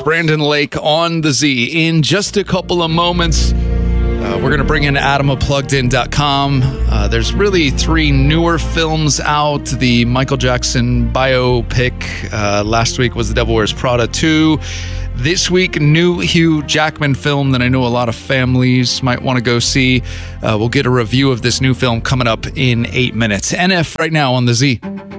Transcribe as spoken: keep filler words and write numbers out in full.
Brandon Lake on the Z. In just a couple of moments, uh, we're going to bring in Adam of plugged in dot com. Uh, there's really three newer films out. The Michael Jackson biopic. Uh, last week was The Devil Wears Prada two. This week, new Hugh Jackman film that I know a lot of families might want to go see. Uh, we'll get a review of this new film coming up in eight minutes. N F right now on the Z.